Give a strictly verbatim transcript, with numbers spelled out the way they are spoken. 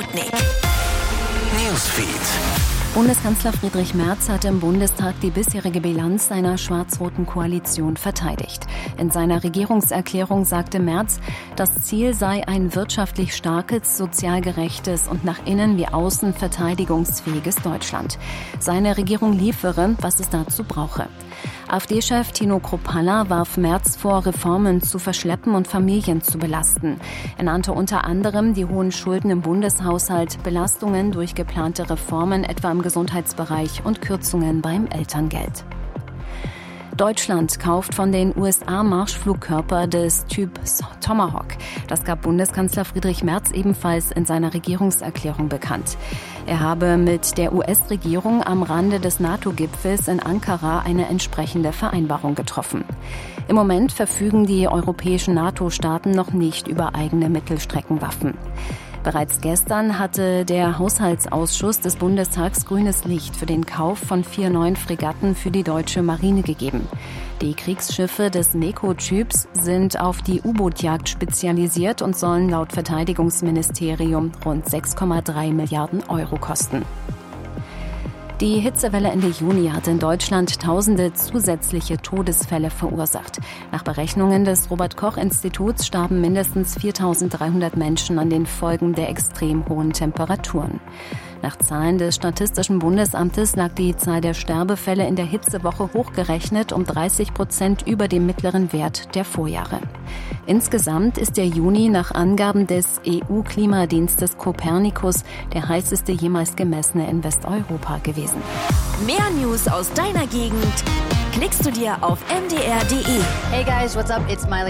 Sputnik Newsfeed. Bundeskanzler Friedrich Merz hat im Bundestag die bisherige Bilanz seiner schwarz-roten Koalition verteidigt. In seiner Regierungserklärung sagte Merz, das Ziel sei ein wirtschaftlich starkes, sozial gerechtes und nach innen wie außen verteidigungsfähiges Deutschland. Seine Regierung liefere, was es dazu brauche. AfD-Chef Tino Kruppalla warf Merz vor, Reformen zu verschleppen und Familien zu belasten. Er nannte unter anderem die hohen Schulden im Bundeshaushalt, Belastungen durch geplante Reformen etwa im Gesundheitsbereich und Kürzungen beim Elterngeld. Deutschland kauft von den U S A Marschflugkörper des Typs Tomahawk. Das gab Bundeskanzler Friedrich Merz ebenfalls in seiner Regierungserklärung bekannt. Er habe mit der U S-Regierung am Rande des NATO-Gipfels in Ankara eine entsprechende Vereinbarung getroffen. Im Moment verfügen die europäischen NATO-Staaten noch nicht über eigene Mittelstreckenwaffen. Bereits gestern hatte der Haushaltsausschuss des Bundestags grünes Licht für den Kauf von vier neuen Fregatten für die deutsche Marine gegeben. Die Kriegsschiffe des MEKO-Typs sind auf die U-Boot-Jagd spezialisiert und sollen laut Verteidigungsministerium rund sechs Komma drei Milliarden Euro kosten. Die Hitzewelle Ende Juni hat in Deutschland tausende zusätzliche Todesfälle verursacht. Nach Berechnungen des Robert-Koch-Instituts starben mindestens viertausenddreihundert Menschen an den Folgen der extrem hohen Temperaturen. Nach Zahlen des Statistischen Bundesamtes lag die Zahl der Sterbefälle in der Hitzewoche hochgerechnet um dreißig Prozent über dem mittleren Wert der Vorjahre. Insgesamt ist der Juni nach Angaben des E U-Klimadienstes Copernicus der heißeste jemals gemessene in Westeuropa gewesen. Mehr News aus deiner Gegend klickst du dir auf m d r punkt d e. Hey guys, what's up? It's Miley